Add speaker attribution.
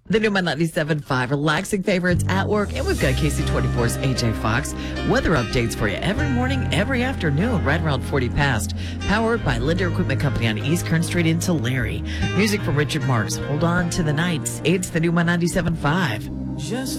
Speaker 1: The new 97.5, relaxing favorites at work, and we've got KC24's AJ Fox. Weather updates for you every morning, every afternoon, right around 40 past. Powered by Linder Equipment Company on East Kern Street in Tulare. Music from Richard Marks. Hold on to the nights. It's the new 97.5.